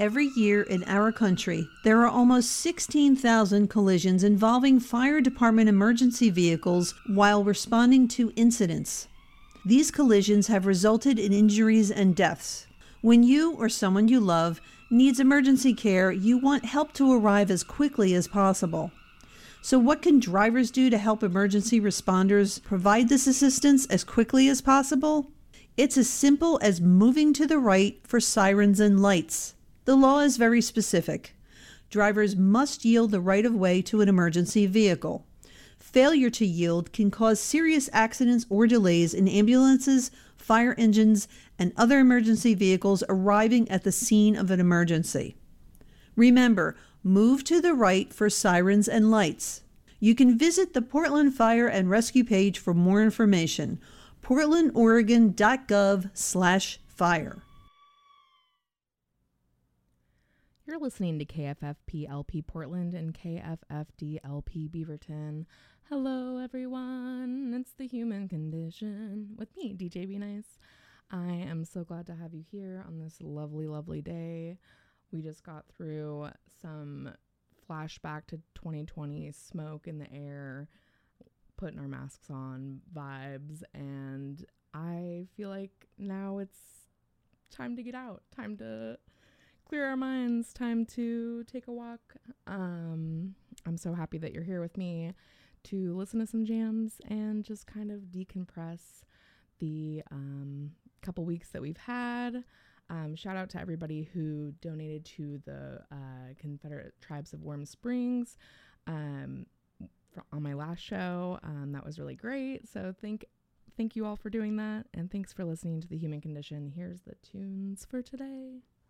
Every year in our country, there are almost 16,000 collisions involving fire department emergency vehicles while responding to incidents. These collisions have resulted in injuries and deaths. When you or someone you love needs emergency care, you want help to arrive as quickly as possible. So what can drivers do to help emergency responders provide this assistance as quickly as possible? It's as simple as moving to the right for sirens and lights. The law is very specific. Drivers must yield the right of way to an emergency vehicle. Failure to yield can cause serious accidents or delays in ambulances, fire engines, and other emergency vehicles arriving at the scene of an emergency. Remember, move to the right for sirens and lights. You can visit the Portland Fire and Rescue page for more information. portlandoregon.gov/fire. You're listening to KFFP-LP Portland and KFFD-LP Beaverton. Hello, everyone. It's the Human Condition with me, DJ Be Nice. I am so glad to have you here on this lovely, lovely day. We just got through some flashback to 2020 smoke in the air, putting our masks on vibes, and I feel like now it's time to get out, time to clear our minds, time to take a walk. I'm so happy that you're here with me to listen to some jams and just kind of decompress the couple weeks that we've had. Shout out to everybody who donated to the Confederate Tribes of Warm Springs on my last show. That was really great. So thank you all for doing that, and thanks for listening to The Human Condition. Here's the tunes for today.